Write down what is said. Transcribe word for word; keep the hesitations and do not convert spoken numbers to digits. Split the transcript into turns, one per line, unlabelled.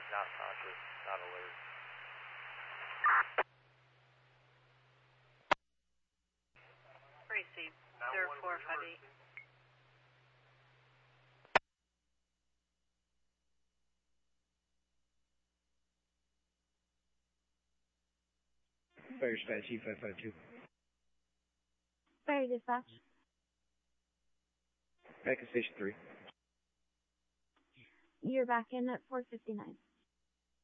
Not conscious, not alert.
Receive, zero four five eight.
Fire dispatch, E five five two.
Fire dispatch.
Back at station three.
You're back in at four fifty-nine.